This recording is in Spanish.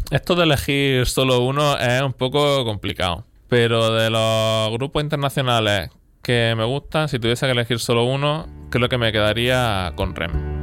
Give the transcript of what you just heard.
Esto de elegir solo uno es un poco complicado. Pero de los grupos internacionales que me gustan, si tuviese que elegir solo uno, creo que me quedaría con REM.